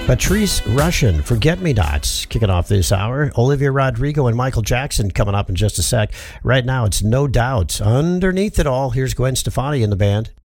Patrice Rushen, Forget Me Nots, kicking off this hour. Olivia Rodrigo and Michael Jackson coming up in just a sec. Right now, it's No Doubt. Underneath it all, here's Gwen Stefani in the band.